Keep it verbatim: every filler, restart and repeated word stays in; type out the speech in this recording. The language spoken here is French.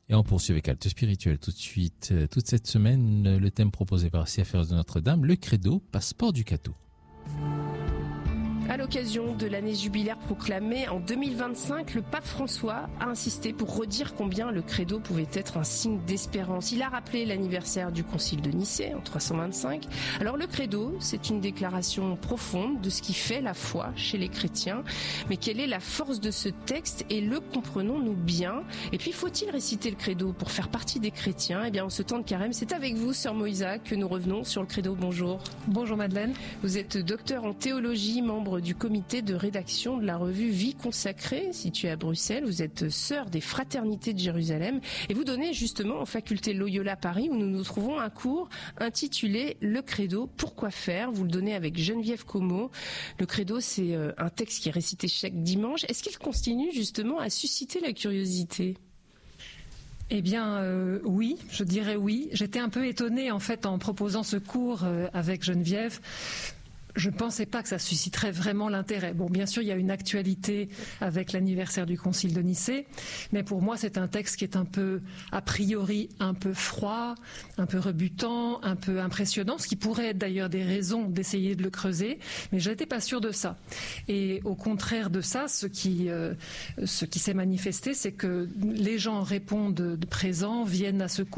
Et on poursuit avec Halte Spirituelle tout de suite. Toute cette semaine, le thème proposé par C F R S de Notre-Dame, le credo, passeport du cateau. À l'occasion de l'année jubilaire proclamée en deux mille vingt-cinq, le pape François a insisté pour redire combien le credo pouvait être un signe d'espérance. Il a rappelé l'anniversaire du concile de Nicée en trois cent vingt-cinq. Alors le credo, c'est une déclaration profonde de ce qui fait la foi chez les chrétiens. Mais quelle est la force de ce texte et le comprenons-nous bien? Et puis faut-il réciter le credo pour faire partie des chrétiens? Eh bien en ce temps de carême, c'est avec vous, sœur Moïsa, que nous revenons sur le credo. Bonjour. Bonjour Madeleine. Vous êtes docteur en théologie, membre du comité de rédaction de la revue Vie consacrée, située à Bruxelles. Vous êtes sœur des Fraternités de Jérusalem et vous donnez justement en faculté Loyola Paris, où nous nous trouvons, un cours intitulé Le Credo, pourquoi faire? Vous le donnez avec Geneviève Como. Le Credo, c'est un texte qui est récité chaque dimanche. Est-ce qu'il continue justement à susciter la curiosité? Eh bien, euh, oui, je dirais oui. J'étais un peu étonnée en fait en proposant ce cours euh, avec Geneviève. Je ne pensais pas que ça susciterait vraiment l'intérêt. Bon, bien sûr, il y a une actualité avec l'anniversaire du Concile de Nicée, mais pour moi, c'est un texte qui est un peu, a priori, un peu froid, un peu rebutant, un peu impressionnant, ce qui pourrait être d'ailleurs des raisons d'essayer de le creuser, mais je n'étais pas sûre de ça. Et au contraire de ça, ce qui, euh, ce qui s'est manifesté, c'est que les gens répondent de présent, viennent à ce cours.